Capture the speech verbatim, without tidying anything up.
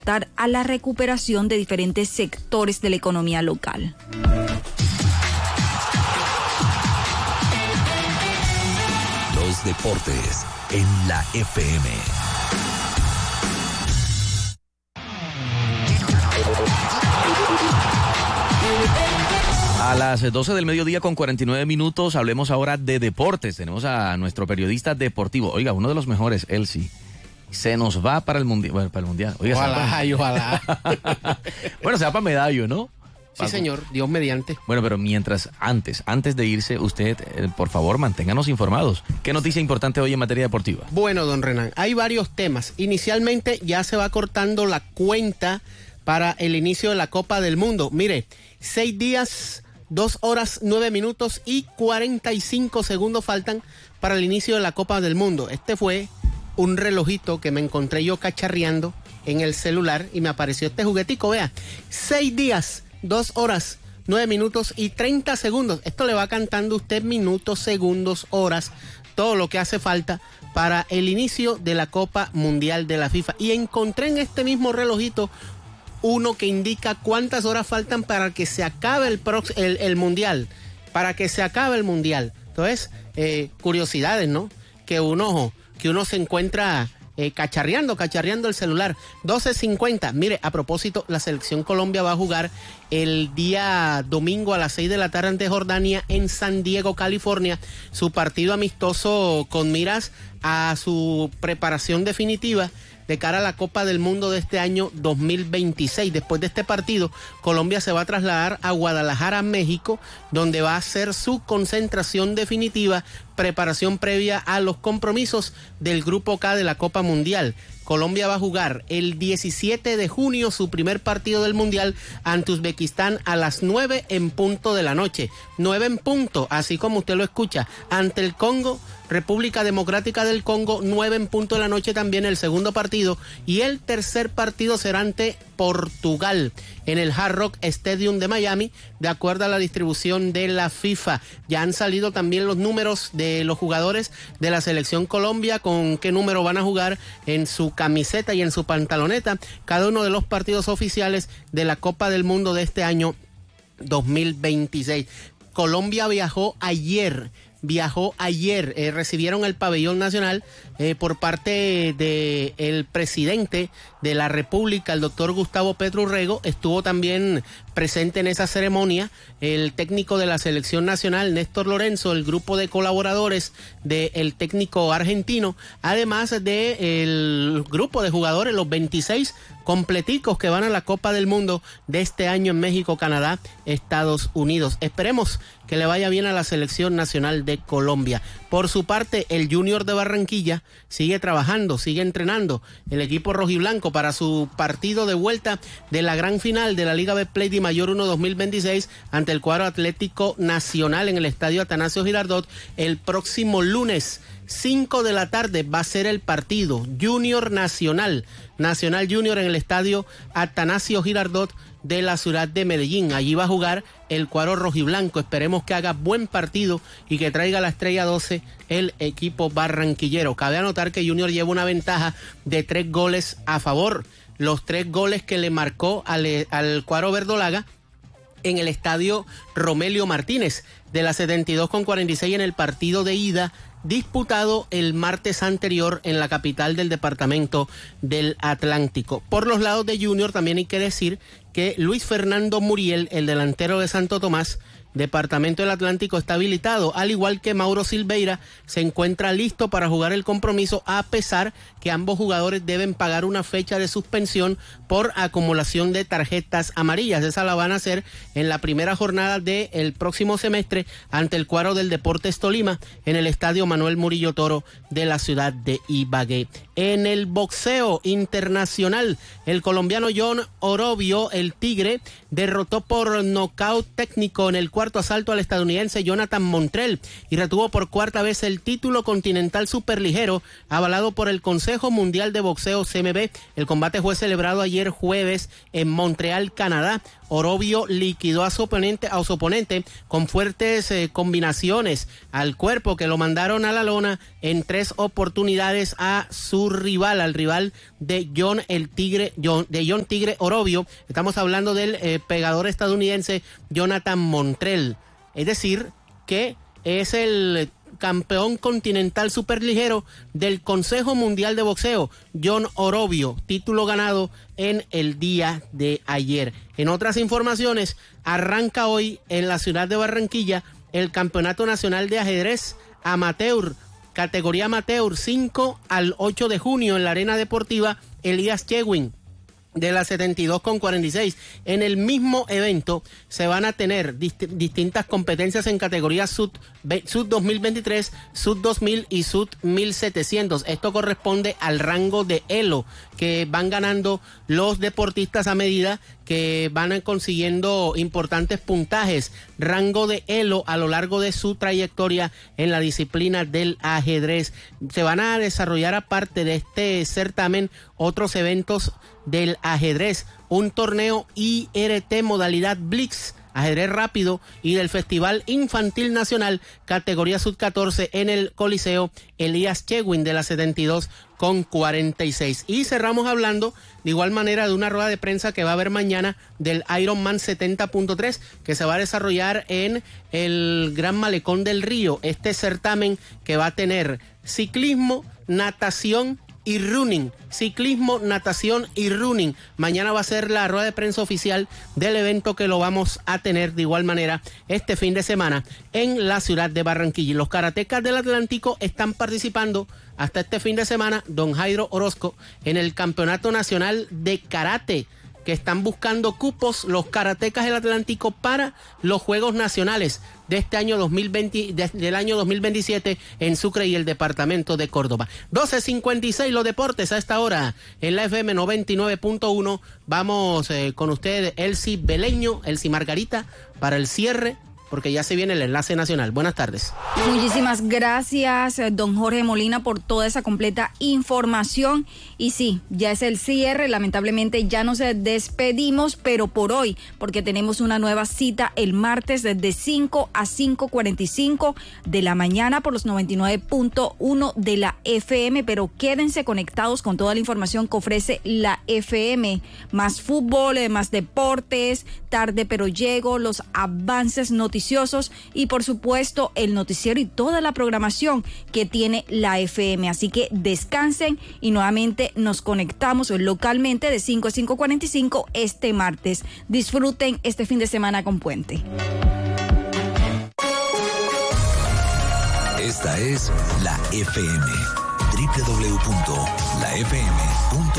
a la recuperación de diferentes sectores de la economía local. Los deportes en la F M. A las doce del mediodía con cuarenta y nueve minutos, hablemos ahora de deportes. Tenemos a nuestro periodista deportivo, oiga, uno de los mejores, él sí. Se nos va para el mundial. Bueno, para el mundial. Oiga, ojalá, para... ojalá. Bueno, se va para Medallo, ¿no? Sí, Para... señor, Dios mediante. Bueno, pero mientras, antes, antes de irse, usted, eh, por favor, manténganos informados. ¿Qué noticia importante hoy en materia deportiva? Bueno, don Renan, hay varios temas. Inicialmente ya se va cortando la cuenta para el inicio de la Copa del Mundo. Mire, seis días, dos horas, nueve minutos y cuarenta y cinco segundos faltan para el inicio de la Copa del Mundo. Este fue un relojito que me encontré yo cacharreando en el celular y me apareció este juguetico, vea, seis días, dos horas, nueve minutos y treinta segundos. Esto le va cantando usted minutos, segundos, horas, todo lo que hace falta para el inicio de la Copa Mundial de la FIFA. Y encontré en este mismo relojito uno que indica cuántas horas faltan para que se acabe el, prox- el, el Mundial, para que se acabe el Mundial. Entonces, eh, curiosidades, ¿no? Que uno... que uno se encuentra eh, cacharreando, cacharreando el celular. doce cincuenta. Mire, a propósito, la selección Colombia va a jugar el día domingo a las seis de la tarde ante Jordania en San Diego, California. Su partido amistoso con miras a su preparación definitiva de cara a la Copa del Mundo de este año dos mil veintiséis. Después de este partido, Colombia se va a trasladar a Guadalajara, México, donde va a hacer su concentración definitiva, preparación previa a los compromisos del Grupo K de la Copa Mundial. Colombia va a jugar el diecisiete de junio su primer partido del Mundial ante Uzbekistán a las nueve en punto de la noche. nueve en punto, así como usted lo escucha, ante el Congo, República Democrática del Congo, nueve en punto de la noche también el segundo partido. Y el tercer partido será ante Portugal en el Hard Rock Stadium de Miami, de acuerdo a la distribución de la FIFA. Ya han salido también los números de los jugadores de la selección Colombia, con qué número van a jugar en su camiseta y en su pantaloneta cada uno de los partidos oficiales de la Copa del Mundo de este año dos mil veintiséis. Colombia viajó ayer viajó ayer, eh, recibieron el pabellón nacional eh, por parte del de presidente de la República, el doctor Gustavo Petro Urrego. Estuvo también presente en esa ceremonia el técnico de la selección nacional, Néstor Lorenzo, el grupo de colaboradores del técnico argentino, además del grupo de jugadores, los veintiséis completicos que van a la Copa del Mundo de este año en México, Canadá, Estados Unidos. Esperemos que le vaya bien a la selección nacional de Colombia. Por su parte, el Junior de Barranquilla sigue trabajando, sigue entrenando el equipo rojiblanco para su partido de vuelta de la gran final de la Liga Betplay Di Mayor uno dos mil veintiséis ante el cuadro Atlético Nacional en el estadio Atanasio Girardot el próximo lunes. cinco de la tarde va a ser el partido Junior Nacional, Nacional Junior en el estadio Atanasio Girardot de la ciudad de Medellín. Allí va a jugar el cuadro rojiblanco. Esperemos que haga buen partido y que traiga la estrella doce el equipo barranquillero. Cabe anotar que Junior lleva una ventaja de tres goles a favor. Los tres goles que le marcó al, al cuadro verdolaga en el estadio Romelio Martínez de la setenta y dos con cuarenta y seis en el partido de ida disputado el martes anterior en la capital del departamento del Atlántico. Por los lados de Junior también hay que decir que Luis Fernando Muriel, el delantero de Santo Tomás, departamento del Atlántico, está habilitado, al igual que Mauro Silveira se encuentra listo para jugar el compromiso, a pesar que ambos jugadores deben pagar una fecha de suspensión por acumulación de tarjetas amarillas. Esa la van a hacer en la primera jornada del próximo semestre ante el cuadro del Deportes Tolima en el estadio Manuel Murillo Toro de la ciudad de Ibagué. En el boxeo internacional, el colombiano John Orobio, el Tigre, derrotó por nocaut técnico en el cuarto asalto al estadounidense Jonathan Montrell y retuvo por cuarta vez el título continental superligero avalado por el Consejo Mundial de Boxeo C M B. El combate fue celebrado ayer jueves en Montreal, Canadá. Orobio liquidó a su oponente, a su oponente con fuertes eh, combinaciones al cuerpo que lo mandaron a la lona en tres oportunidades a su rival, al rival de John el Tigre, John, de John Tigre Orobio. Estamos hablando del eh, pegador estadounidense Jonathan Montrell. Es decir, que es el campeón continental superligero del Consejo Mundial de Boxeo, John Orobio, título ganado en el día de ayer. En otras informaciones, arranca hoy en la ciudad de Barranquilla el Campeonato Nacional de Ajedrez Amateur, categoría amateur, cinco al ocho de junio en la Arena Deportiva Elías Chewin de la setenta y dos con cuarenta y seis. En el mismo evento se van a tener dist distintas competencias en categorías sub, sub dos mil veintitrés, sub dos mil y sub mil setecientos. Esto corresponde al rango de Elo que van ganando los deportistas a medida que van consiguiendo importantes puntajes. Rango de Elo a lo largo de su trayectoria en la disciplina del ajedrez. Se van a desarrollar, aparte de este certamen, otros eventos del ajedrez, un torneo I R T modalidad Blitz, ajedrez rápido, y del Festival Infantil Nacional categoría sub catorce en el Coliseo Elías Chewin de la setenta y dos con cuarenta y seis. Y cerramos hablando de igual manera de una rueda de prensa que va a haber mañana del Ironman setenta punto tres, que se va a desarrollar en el Gran Malecón del Río. Este certamen que va a tener ciclismo, natación y running, ciclismo, natación y running. Mañana va a ser la rueda de prensa oficial del evento, que lo vamos a tener de igual manera este fin de semana en la ciudad de Barranquilla. Los karatecas del Atlántico están participando hasta este fin de semana, don Jairo Orozco, en el Campeonato Nacional de Karate, que están buscando cupos los karatecas del Atlántico para los Juegos Nacionales de este año dos mil veinte, de, del año dos mil veintisiete en Sucre y el departamento de Córdoba. doce cincuenta y seis los deportes a esta hora en la F M noventa y nueve punto uno. Vamos eh, con usted, Elsie Beleño, Elsie Margarita, para el cierre, porque ya se viene el enlace nacional. Buenas tardes. Muchísimas gracias, don Jorge Molina, por toda esa completa información. Y sí, ya es el cierre. Lamentablemente ya nos despedimos, pero por hoy, porque tenemos una nueva cita el martes desde cinco a cinco cuarenta y cinco de la mañana por los noventa y nueve punto uno de la F M. Pero quédense conectados con toda la información que ofrece la F M. Más fútbol, más deportes, tarde pero llego, los avances noticiosos y por supuesto el noticiero y toda la programación que tiene la F M. Así que descansen y nuevamente nos conectamos localmente de cinco a cinco cuarenta y cinco este martes. Disfruten este fin de semana con puente. Esta es la F M. doble u doble u doble u punto la f m punto